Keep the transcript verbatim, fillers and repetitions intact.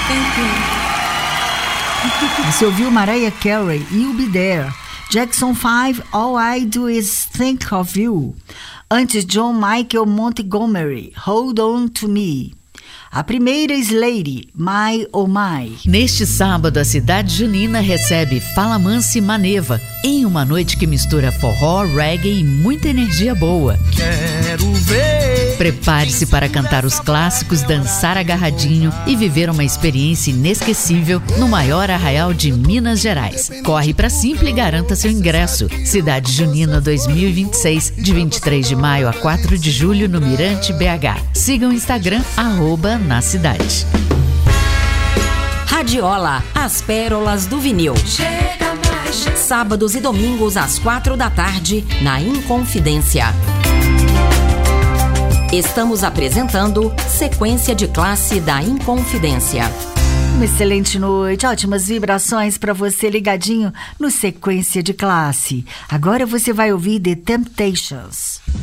Thank you. Você ouviu Mariah Carey, You'll Be There. Jackson five, All I Do Is Think of You. Antes, John Michael Montgomery, Hold On To Me. A primeira, Slade, My Oh My. Neste sábado, a cidade junina recebe Fala Mansa e Maneva em uma noite que mistura forró, reggae e muita energia boa. Quero ver. Prepare-se para cantar os clássicos, dançar agarradinho e viver uma experiência inesquecível no maior arraial de Minas Gerais. Corre para Simpla e garanta seu ingresso. Cidade Junina dois mil e vinte e seis, de vinte e três de maio a quatro de julho no Mirante B H. Siga o Instagram, arroba na cidade. Radiola, as pérolas do vinil. Chega mais. Sábados e domingos às quatro da tarde, na Inconfidência. Estamos apresentando Sequência de Classe da Inconfidência. Uma excelente noite, ótimas vibrações para você ligadinho no Sequência de Classe. Agora você vai ouvir The Temptations.